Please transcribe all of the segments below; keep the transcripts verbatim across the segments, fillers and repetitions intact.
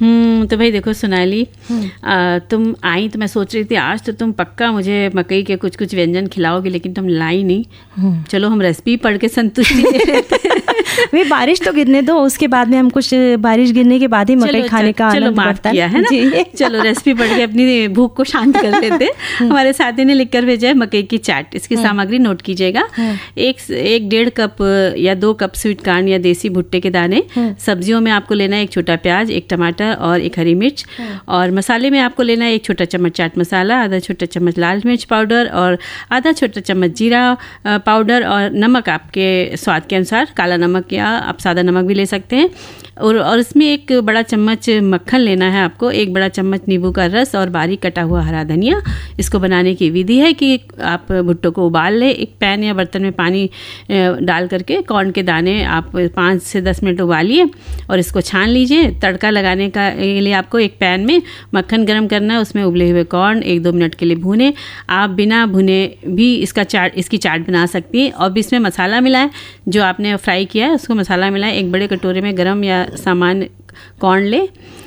हम्म तो भाई देखो सोनाली, आ, तुम आई तो मैं सोच रही थी आज तो तुम पक्का मुझे मकई के कुछ कुछ व्यंजन खिलाओगी, लेकिन तुम लाई नहीं। चलो हम रेसिपी पढ़ के संतुष्टि दे रहे वे बारिश तो गिरने दो, उसके बाद में हम कुछ बारिश गिरने के बाद ही मकई खाने का आनंद बढ़ता है। है ना? चलो रेसिपी पढ़ के अपनी भूख को शांत कर लेते। हमारे साथी ने लिखकर भेजा है मकई की चाट। इसकी सामग्री नोट कीजिएगा। एक एक डेढ़ कप या दो कप स्वीट कॉर्न या देसी भुट्टे के दाने। सब्जियों में आपको लेना है एक छोटा प्याज, एक टमाटर और एक हरी मिर्च। और मसाले में आपको लेना है एक छोटा चम्मच चाट मसाला, आधा छोटा चम्मच लाल मिर्च पाउडर और आधा छोटा चम्मच जीरा पाउडर और नमक आपके स्वाद के अनुसार, काला नमक या आप सादा नमक भी ले सकते हैं। और और इसमें एक बड़ा चम्मच मक्खन लेना है आपको, एक बड़ा चम्मच नींबू का रस और बारीक कटा हुआ हरा धनिया। इसको बनाने की विधि है कि आप भुट्टो को उबाल ले। एक पैन या बर्तन में पानी डाल करके कॉर्न के दाने आप पाँच से दस मिनट उबालिए और इसको छान लीजिए। तड़का लगाने का लिए आपको एक पैन में मक्खन गर्म करना है, उसमें उबले हुए कॉर्न एक दो मिनट के लिए भूने। आप बिना भुने भी इसका चाट इसकी चाट बना सकती हैं। और इसमें मसाला मिलाएं, जो आपने फ्राई किया है उसको मसाला मिलाएं। एक बड़े कटोरे में गरम या सामान्य कॉर्न ले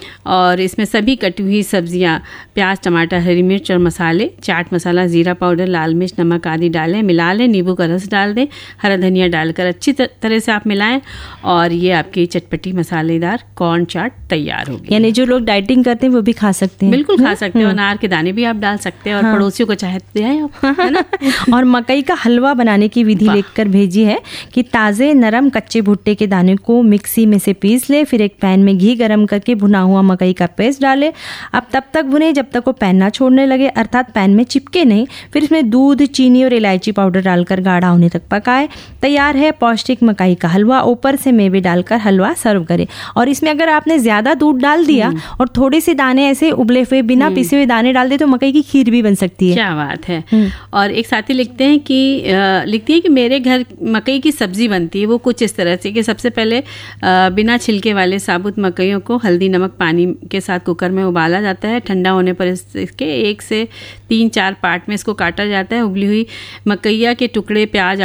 और इसमें सभी कटी हुई सब्जियां, प्याज, टमाटर, हरी मिर्च और मसाले, चाट मसाला, जीरा पाउडर, लाल मिर्च, नमक आदि डालें, मिला लें। नींबू का रस डाल दें, हरा धनिया डालकर अच्छी तरह से आप मिलाएं और ये आपकी चटपटी मसालेदार कॉर्न चाट तैयार होगी। यानी जो लोग डाइटिंग करते हैं वो भी खा सकते हैं। बिल्कुल खा सकते हैं। अनार के दाने भी आप डाल सकते हैं और हाँ। पड़ोसियों को चाहते हैं आप, है ना? और मकई का हलवा बनाने की विधि लेकर भेजी है कि ताज़े नरम कच्चे भुट्टे के दाने को मिक्सी में से पीस ले, फिर एक पैन में घी गर्म करके भुना हुआ मकई का पेस्ट डालें। अब तब तक भुने जब तक वो पैन ना छोड़ने लगे, अर्थात पैन में चिपके नहीं। फिर इसमें दूध, चीनी और इलायची पाउडर डालकर गाढ़ा होने तक पकाएं। तैयार है पौष्टिक मकई का हलवा। ऊपर से मेवे डालकर हलवा सर्व करें। और इसमें अगर आपने ज्यादा दूध डाल दिया और थोड़े से दाने ऐसे उबले हुए बिना पिसे हुए दाने डाल दे तो मकई की खीर भी बन सकती है। क्या बात है। और एक साथी लिखते हैं कि लिखती है कि मेरे घर मकई की सब्जी बनती है, वो कुछ इस तरह से कि सबसे पहले बिना छिलके वाले साबुत मकइयों को हल्दी नमक पानी के साथ कुकर में उबाला जाता है। ठंडा होने पर इसके एक से तीन चार पार्ट में इसको काटा जाता है। उबली हुई मकइया के टुकड़े, प्याज,